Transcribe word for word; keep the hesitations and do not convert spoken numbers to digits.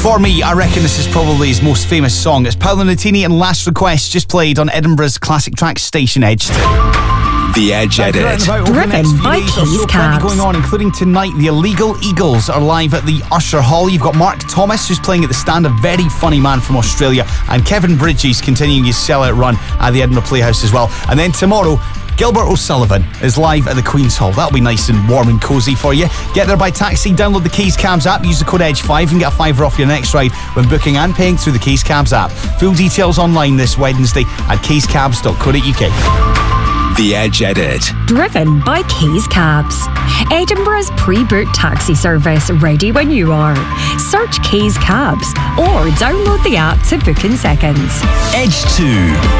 For me, I reckon this is probably his most famous song. It's Paolo Nutini and Last Request, just played on Edinburgh's classic track station Edge two. The Edge Edit. Driven by Keys Cabs. Going on, including tonight, the Illegal Eagles are live at the Usher Hall. You've got Mark Thomas, who's playing at the Stand, a very funny man from Australia, and Kevin Bridges continuing his sellout run at the Edinburgh Playhouse as well. And then tomorrow, Gilbert O'Sullivan is live at the Queen's Hall. That'll be nice and warm and cosy for you. Get there by taxi, download the Keys Cabs app, use the code Edge five and get a fiver off your next ride when booking and paying through the Keys Cabs app. Full details online this Wednesday at keys cabs dot co dot uk. The Edge Edit. Driven by Keys Cabs. Edinburgh's pre-booked taxi service, ready when you are. Search Keys Cabs or download the app to book in seconds. Edge two.